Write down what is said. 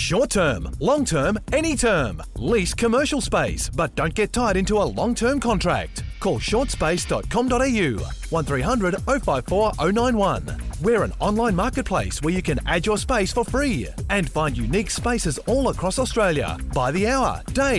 Short term, long term, any term. Lease commercial space, but don't get tied into a long-term contract. Call shortspace.com.au 1300 054 091. We're an online marketplace where you can add your space for free and find unique spaces all across Australia by the hour, day